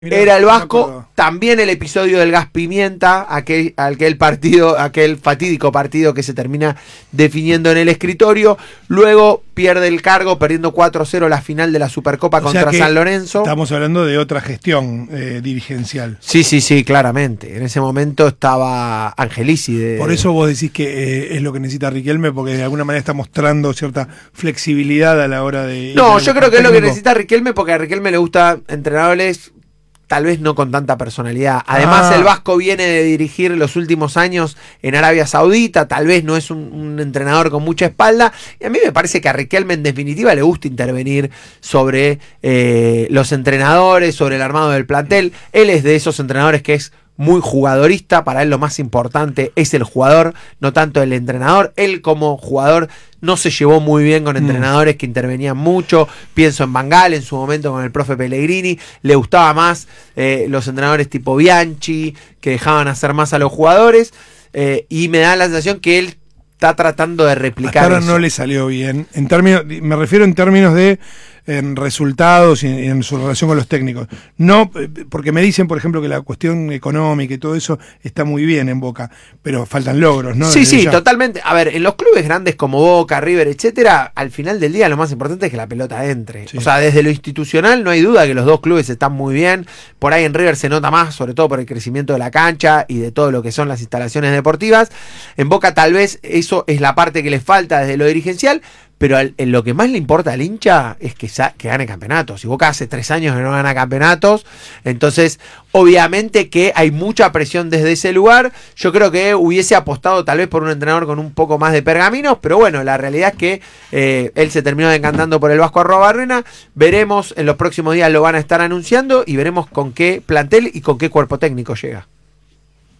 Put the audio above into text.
Mirá, era el no me Vasco, acuerdo. también el episodio del gas pimienta, aquel fatídico partido que se termina definiendo en el escritorio, luego pierde el cargo perdiendo 4-0 la final de la Supercopa O contra sea que San Lorenzo. Estamos hablando de otra gestión dirigencial. Sí, claramente. En ese momento estaba Angelici. Por eso vos decís que es lo que necesita Riquelme, porque de alguna manera está mostrando cierta flexibilidad a la hora de... No, yo creo que es lo que necesita Riquelme, porque a Riquelme le gusta entrenadores tal vez no con tanta personalidad. Además, el Vasco viene de dirigir los últimos años en Arabia Saudita, tal vez no es un entrenador con mucha espalda, y a mí me parece que a Riquelme en definitiva le gusta intervenir sobre los entrenadores, sobre el armado del plantel. Él es de esos entrenadores que es muy jugadorista, para él lo más importante es el jugador, no tanto el entrenador. Él como jugador no se llevó muy bien con entrenadores que intervenían mucho. Pienso en Van Gaal en su momento con el profe Pellegrini. Le gustaba más los entrenadores tipo Bianchi, que dejaban hacer más a los jugadores. Y me da la sensación que él está tratando de replicar hasta ahora eso. no le salió bien. En términos, me refiero en términos de resultados y en su relación con los técnicos. No, porque me dicen, por ejemplo, que la cuestión económica y todo eso está muy bien en Boca, pero faltan logros, ¿no? Sí, totalmente. A ver, en los clubes grandes como Boca, River, etcétera, al final del día lo más importante es que la pelota entre. Sí. O sea, desde lo institucional no hay duda que los dos clubes están muy bien. Por ahí en River se nota más, sobre todo por el crecimiento de la cancha y de todo lo que son las instalaciones deportivas. En Boca tal vez eso es la parte que les falta desde lo dirigencial, pero en lo que más le importa al hincha es que gane campeonatos. Si Boca hace 3 años que no gana campeonatos, entonces obviamente que hay mucha presión desde ese lugar. Yo creo que hubiese apostado tal vez por un entrenador con un poco más de pergaminos, pero bueno, la realidad es que él se terminó encantando por el Vasco Arrobarrena. Veremos, en los próximos días lo van a estar anunciando y veremos con qué plantel y con qué cuerpo técnico llega.